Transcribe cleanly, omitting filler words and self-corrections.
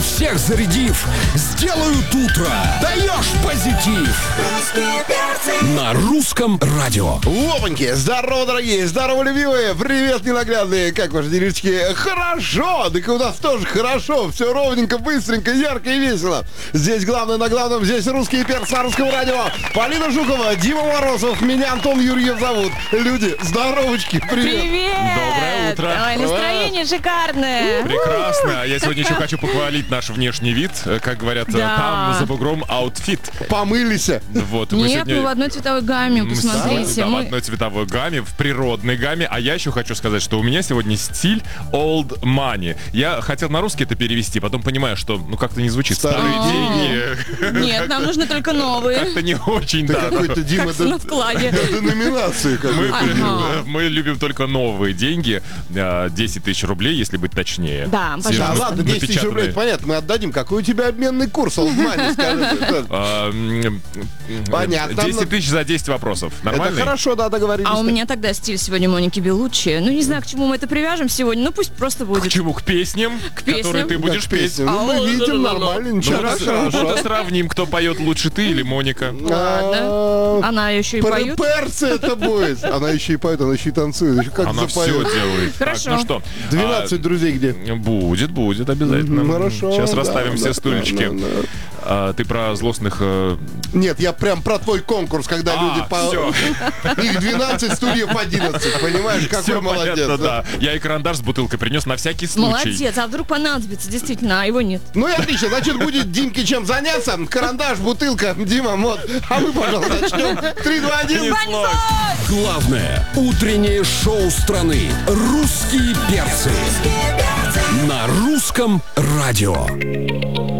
всех зарядив, сделают утро, даешь позитив. На русском радио. Опаньки! Здорово, дорогие! Здорово, любимые! Привет, ненаглядные! Как ваши делишки? Хорошо! Так у нас тоже хорошо! Все ровненько, быстренько, ярко и весело! Здесь главное на главном, здесь русские перцы на русском радио. Полина Жукова, Дима Морозов, меня Антон Юрьев зовут. Люди, здоровочки! Привет! Привет! Доброе утро. Ой, настроение шикарное. Прекрасно. Я сегодня еще хочу похвалить наш внешний вид. Как говорят, Да. там за бугром аутфит. Помылись! Вот, мы Нет, сегодня... мы в одной цветовой гамме, посмотрите. Да, в Мы- одной цветовой гамме, в природной гамме. А я еще хочу сказать, что у меня сегодня стиль old money. Я хотел на русский это перевести, потом понимаю, что как-то не звучит. Старые деньги. Нет, нам нужны только новые. Как-то не очень, Ты да. какой-то, Дима, На вкладе. деноминации какой-то. Ага. Мы любим только новые деньги. 10 тысяч рублей, если быть точнее. Да, Да пожалуйста. ладно, 10 тысяч рублей, понятно, мы отдадим. Какой у тебя обменный курс, Олдмани, скажи? Понятно. 10 тысяч за 10 вопросов. Это Нормально? хорошо, да, договорились. А у меня тогда стиль сегодня Моники Белуччи. Ну, не знаю, к чему мы это привяжем сегодня, но пусть просто К будет. чему? К песням, песням. которые ты будешь Как петь. песня. Ну, мы видим, нормально, ничего. Вот и сравним, кто поет лучше, ты или Моника. Ладно. Она еще и поет. Перцы это будет. Она еще и поет, она еще и танцует. Еще как Она все запоет. делает. Хорошо. Так, ну что? 12 друзей где? Будет обязательно. Хорошо. Сейчас да, расставим да, все да, стульчики. да. Ты про злостных... Нет, я прям про твой конкурс, когда люди всё. Их 12, стульев 11, понимаешь, какой Всё молодец. понятно, да. да. Я и карандаш с бутылкой принес на всякий случай. Молодец, а вдруг понадобится, действительно, а его нет. Ну и отлично, значит, будет Димке чем заняться. Карандаш, бутылка, Дима, вот. А мы, пожалуйста, начнем. 3, 2, 1. Понеслось. Главное утреннее шоу страны. Русские перцы. На русском радио.